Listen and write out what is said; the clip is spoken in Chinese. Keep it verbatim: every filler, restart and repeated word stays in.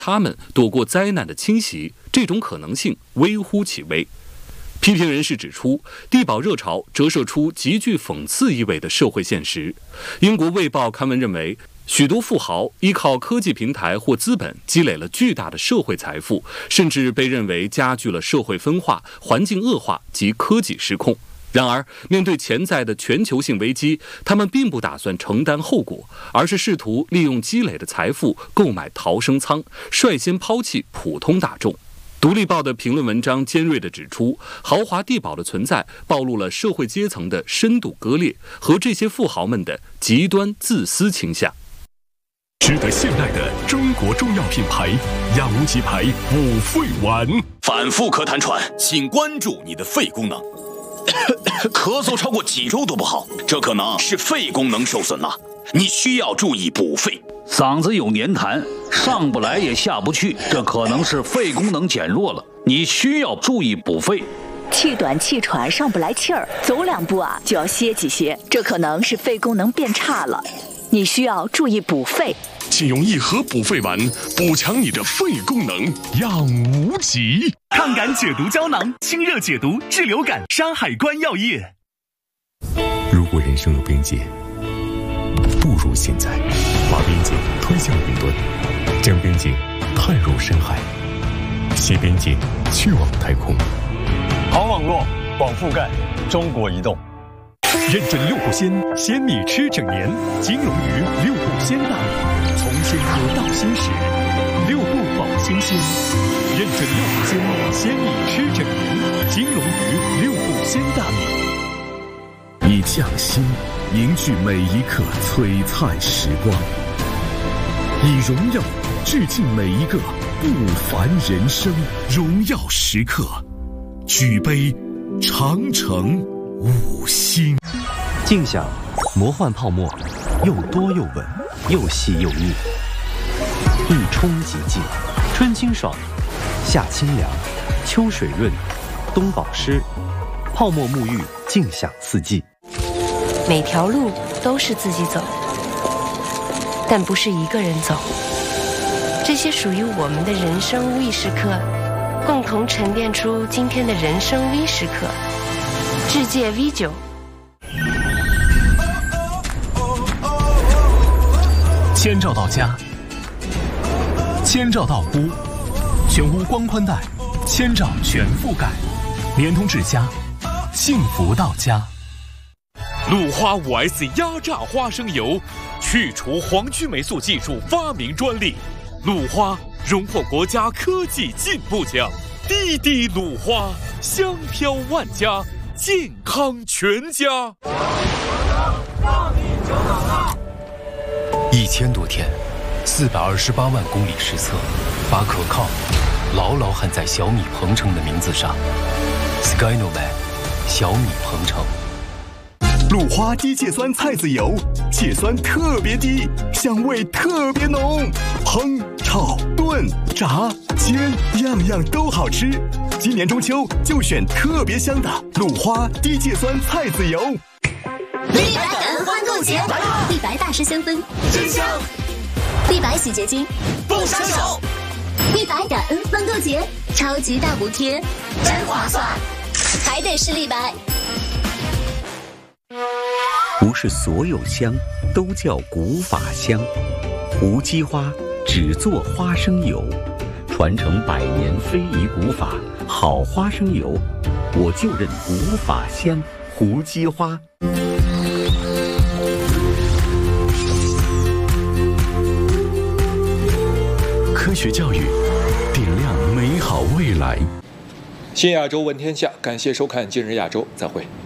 他们躲过灾难的侵袭，这种可能性微乎其微。批评人士指出，地保热潮折射出极具讽刺意味的社会现实。英国《卫报》刊文认为，许多富豪依靠科技平台或资本积累了巨大的社会财富，甚至被认为加剧了社会分化、环境恶化及科技失控。然而，面对潜在的全球性危机，他们并不打算承担后果，而是试图利用积累的财富购买逃生舱，率先抛弃普通大众。独立报的评论文章尖锐地指出，豪华地保的存在暴露了社会阶层的深度割裂和这些富豪们的极端自私倾向。 值得信赖的中国中药品牌亚无极牌五肺丸， 反复咳痰喘，请关注你的肺功能。咳嗽超过几周都不好，这可能是肺功能受损了，你需要注意补肺。 嗓子有黏痰，上不来也下不去，这可能是肺功能减弱了，你需要注意补肺。 气短气喘，上不来气儿，走两步啊就要歇几歇，这可能是肺功能变差了，你需要注意补肺。 请用一盒补肺丸补强你的肺功能，养无极。 抗感解毒胶囊，清热解毒，治流感。山海关药业。 如果人生有边界，不如现在把边界推向云端，将边界探入深海，携边界去往太空。 好网络，广覆盖，中国移动。 认证六步鲜，鲜米吃整年。金龙鱼六步鲜大米，从鲜喝到鲜食，六步保新鲜。认证六步鲜，鲜米吃整年。金龙鱼六步鲜大米， 以匠心凝聚每一刻璀璨时光，以荣耀致敬每一个不凡人生。荣耀时刻，举杯长城五星。 静享魔幻泡沫，又多又稳，又细又密，一冲即净，春清爽，夏清凉，秋水润，冬保湿，泡沫沐浴，静享四季。 每条路都是自己走，但不是一个人走。这些属于我们的人生 V 时刻，共同沉淀出今天的人生 V 时刻。智界 V 九。 千兆到家，千兆到屋，全屋光宽带，千兆全覆盖，联通至家，幸福到家。 鲁花 五 S 压榨花生油，去除黄曲霉素技术发明专利，鲁花荣获国家科技进步奖。滴滴鲁花，香飘万家，健康全家。 一千多天，四百二十八万公里实测，把可靠牢牢焊在小米鹏程的名字上。Skynovac， 小米鹏程。 鲁花低芥酸菜籽油，芥酸特别低，香味特别浓，烹、炒、炖、炸、煎，样样都好吃。今年中秋就选特别香的鲁花低芥酸菜籽油。 立白感恩欢购节，立白大师香氛真香，立白洗洁精不伤手。立白感恩欢购节，超级大补贴，真划算，还得是立白。 不是所有香都叫古法香，无机花只做花生油，传承百年非遗古法，好花生油，我就认古法香胡姬花。 科学教育，点亮美好未来。 新亚洲闻天下，感谢收看今日亚洲，再会。